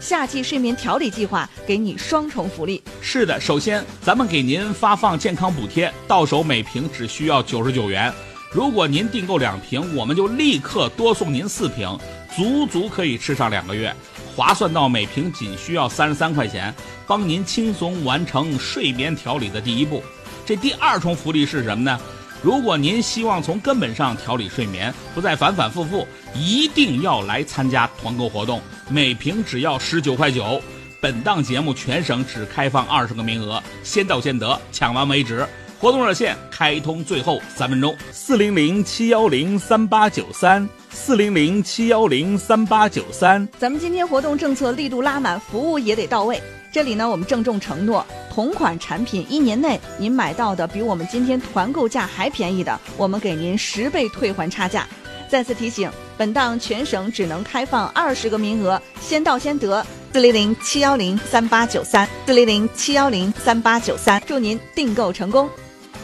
夏季睡眠调理计划给你双重福利。 是的，首先咱们给您发放健康补贴，到手每瓶只需要99元。如果您订购2瓶，我们就立刻多送您4瓶，足可以吃上2个月，划算到每瓶仅需要33块钱，帮您轻松完成睡眠调理的第一步。这第2重福利是什么呢？如果您希望从根本上调理睡眠，不再反反复复，一定要来参加团购活动，每瓶只要19块9。本档节目全省只开放20个名额，先到先得，抢完为止。活动热线开通最后3分钟，400-710-3893，400-710-3893。 咱们今天活动政策力度拉满，服务也得到位。这里呢，我们郑重承诺，同款产品1年内您买到的比我们今天团购价还便宜的，我们给您10倍退还差价。再次提醒，本档全省只能开放20个名额，先到先得。400-710-3893，400-710-3893，祝您订购成功。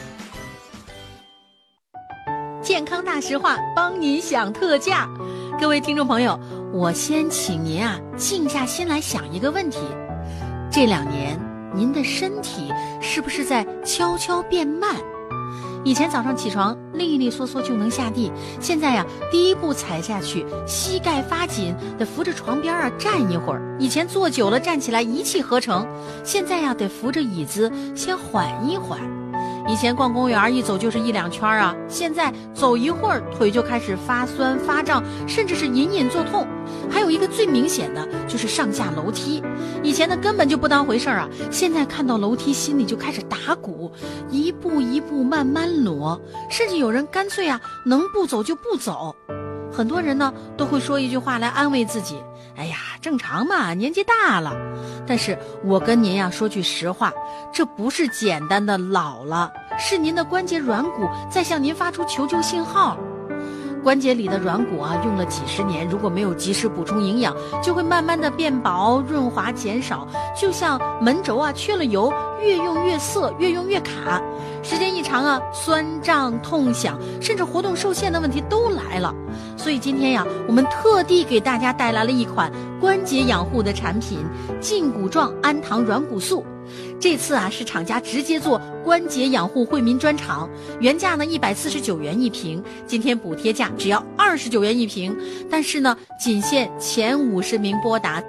健康大实话，帮您享特价。各位听众朋友，我先请您静下心来想一个问题：这2年您的身体是不是在悄悄变慢？以前早上起床利利索索就能下地，现在第一步踩下去膝盖发紧，得扶着床边站一会儿。以前坐久了站起来一气呵成，现在得扶着椅子先缓一缓。以前逛公园一走就是1、2圈现在走一会儿腿就开始发酸发胀，甚至是隐隐作痛。还有一个最明显的就是上下楼梯，以前根本就不当回事现在看到楼梯心里就开始打鼓，一步一步慢慢挪，甚至有人干脆能不走就不走。很多人呢都会说一句话来安慰自己，哎呀，正常嘛，年纪大了。但是我跟您说句实话，这不是简单的老了，是您的关节软骨在向您发出求救信号。关节里的软骨用了几十年，如果没有及时补充营养，就会慢慢的变薄，润滑减少，就像门轴缺了油，越用越涩，越用越卡。时间一长酸胀痛响，甚至活动受限的问题都来了。所以今天我们特地给大家带来了一款关节养护的产品——胫骨状氨糖软骨素。这次是厂家直接做关节养护惠民专场，原价呢149元一瓶，今天补贴价只要29元一瓶，但是呢仅限前50名拨打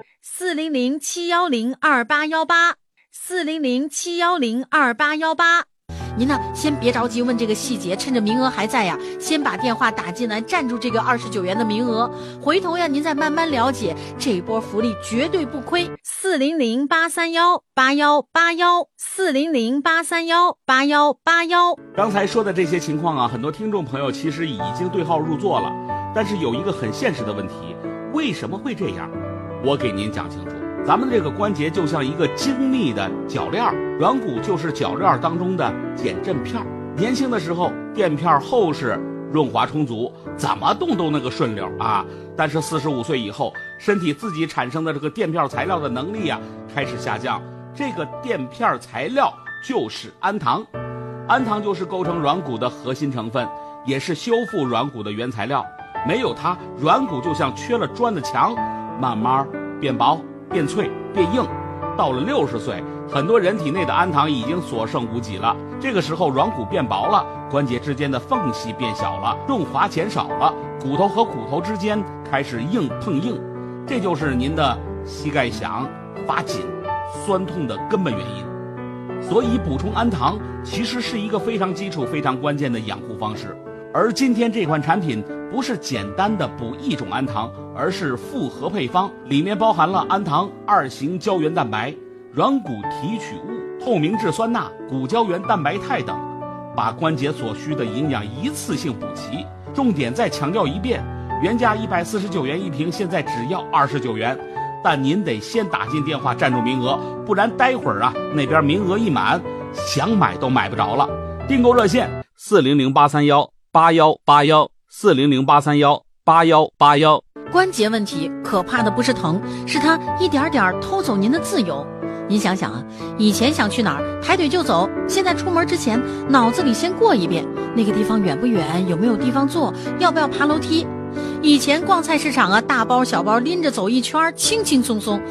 400-710-2818，400-710-2818。您呢先别着急问这个细节，趁着名额还在先把电话打进来，占住这个29元的名额，回头您再慢慢了解，这一波福利绝对不亏。400-831-8181，400-831-8181。 刚才说的这些情况很多听众朋友其实已经对号入座了，但是有一个很现实的问题，为什么会这样？我给您讲清楚。咱们这个关节就像一个精密的铰链，软骨就是铰链当中的减震片。年轻的时候垫片厚实，润滑充足，怎么动都那个顺溜但是45岁以后，身体自己产生的这个垫片材料的能力开始下降。这个垫片材料就是氨糖，氨糖就是构成软骨的核心成分，也是修复软骨的原材料。没有它，软骨就像缺了砖的墙，慢慢变薄变脆变硬，到了60岁，很多人体内的氨糖已经所剩无几了。这个时候软骨变薄了，关节之间的缝隙变小了，润滑减少了，骨头和骨头之间开始硬碰硬，这就是您的膝盖响发紧酸痛的根本原因。所以补充氨糖其实是一个非常基础非常关键的养护方式。而今天这款产品不是简单的补一种氨糖，而是复合配方，里面包含了氨糖、2型胶原蛋白、软骨提取物、透明质酸钠、骨胶原蛋白肽等，把关节所需的营养一次性补齐。重点再强调一遍，原价149元一瓶，现在只要29元，但您得先打进电话占住名额，不然待会儿那边名额一满，想买都买不着了。订购热线400-831-8181，400-831-8181。 关节问题可怕的不是疼，是它一点点偷走您的自由。您想想以前想去哪儿抬腿就走，现在出门之前脑子里先过一遍，那个地方远不远，有没有地方坐，要不要爬楼梯。以前逛菜市场大包小包拎着走一圈，轻轻松松，